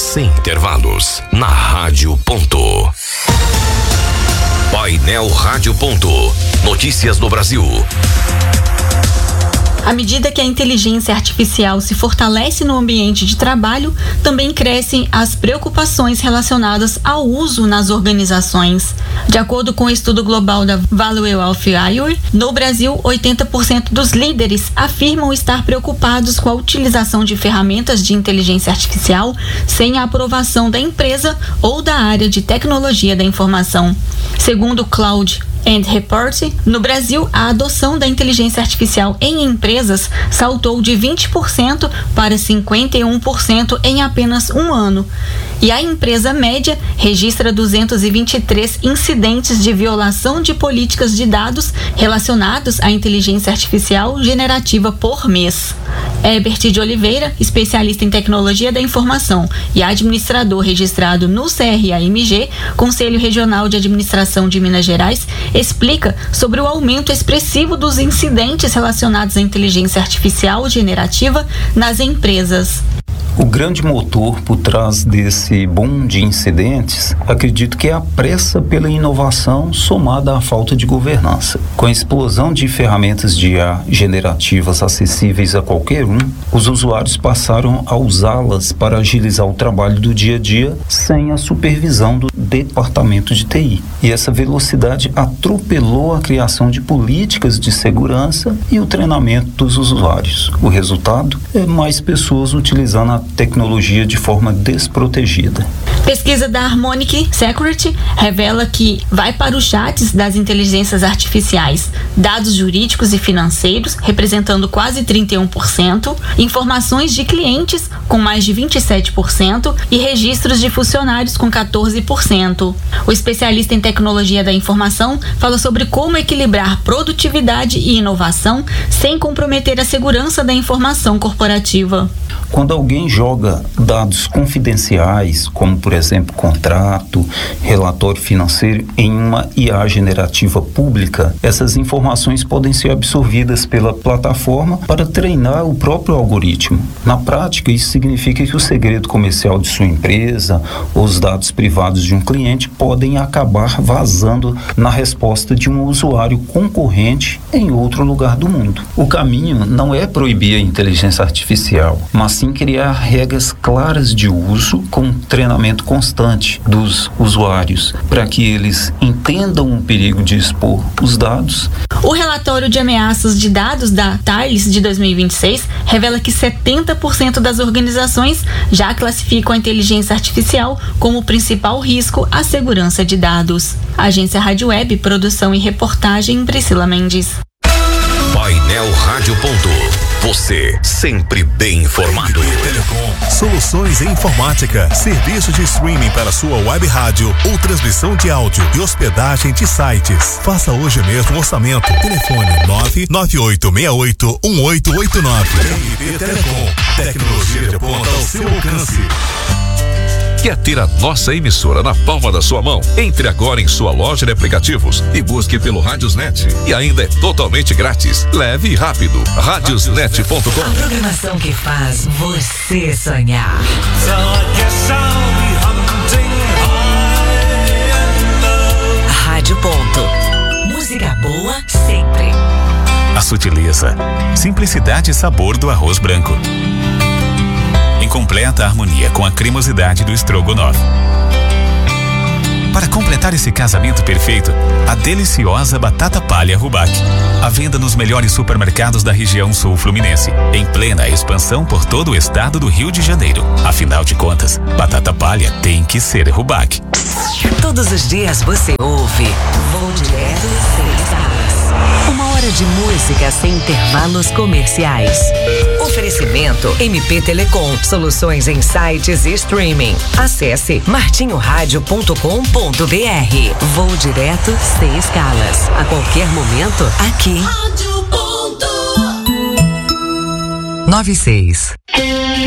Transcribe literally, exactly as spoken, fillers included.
sem intervalos, na Rádio Ponto. Painel Rádio Ponto. Notícias do Brasil. À medida que a inteligência artificial se fortalece no ambiente de trabalho, também crescem as preocupações relacionadas ao uso nas organizações. De acordo com o estudo global da Value of I O, no Brasil, oitenta por cento dos líderes afirmam estar preocupados com a utilização de ferramentas de inteligência artificial sem a aprovação da empresa ou da área de tecnologia da informação. Segundo o Cloud and Report, no Brasil, a adoção da inteligência artificial em empresas saltou de vinte por cento para cinquenta e um por cento em apenas um ano. E a empresa média registra duzentos e vinte e três incidentes de violação de políticas de dados relacionados à inteligência artificial generativa por mês. Herbert de Oliveira, especialista em tecnologia da informação e administrador registrado no C R A M G, Conselho Regional de Administração de Minas Gerais, explica sobre o aumento expressivo dos incidentes relacionados à inteligência artificial generativa nas empresas. O grande motor por trás desse boom de incidentes, acredito que é a pressa pela inovação somada à falta de governança. Com a explosão de ferramentas de I A generativas acessíveis a qualquer um, os usuários passaram a usá-las para agilizar o trabalho do dia a dia sem a supervisão do departamento de T I. E essa velocidade atropelou a criação de políticas de segurança e o treinamento dos usuários. O resultado é mais pessoas utilizando a tecnologia de forma desprotegida. Pesquisa da Harmonic Security revela que vai para os chats das inteligências artificiais dados jurídicos e financeiros, representando quase trinta e um por cento, informações de clientes, com mais de vinte e sete por cento, e registros de funcionários, com quatorze por cento. O especialista em tecnologia da informação fala sobre como equilibrar produtividade e inovação sem comprometer a segurança da informação corporativa. Quando alguém joga dados confidenciais, como por exemplo contrato, relatório financeiro, em uma I A generativa pública, essas informações podem ser absorvidas pela plataforma para treinar o próprio algoritmo. Na prática, isso significa que o segredo comercial de sua empresa ou os dados privados de um cliente podem acabar vazando na resposta de um usuário concorrente em outro lugar do mundo. O caminho não é proibir a inteligência artificial, mas sim criar regras claras de uso com treinamento constante dos usuários, para que eles entendam o perigo de expor os dados. O relatório de ameaças de dados da Thales de dois mil e vinte e seis revela que setenta por cento das organizações já classificam a inteligência artificial como o principal risco à segurança de dados. Agência Rádio Web, produção e reportagem, Priscila Mendes. Painel Rádio Ponto. Você sempre bem informado. Telecom, soluções em informática, serviço de streaming para sua web rádio ou transmissão de áudio e hospedagem de sites. Faça hoje mesmo um orçamento. Telefone nove nove oito seis oito um oito oito nove. M P Telecom, tecnologia de ponta ao seu alcance. Quer ter a nossa emissora na palma da sua mão? Entre agora em sua loja de aplicativos e busque pelo Radiosnet. E ainda é totalmente grátis. Leve e rápido. Radiosnet ponto com. A programação que faz você sonhar. Rádio Ponto. Música boa sempre. A sutileza, simplicidade e sabor do arroz branco. Em completa harmonia com a cremosidade do estrogonofe. Para completar esse casamento perfeito, a deliciosa batata palha Rubac. À venda nos melhores supermercados da região sul fluminense, em plena expansão por todo o estado do Rio de Janeiro. Afinal de contas, batata palha tem que ser Rubac. Todos os dias você ouve Vou Direto Seis Horas. Uma hora de música sem intervalos comerciais. Oferecimento M P Telecom, soluções em sites e streaming. Acesse martinho rádio ponto com ponto br. Voo direto sem escalas. A qualquer momento, aqui. Rádio Ponto. noventa e seis.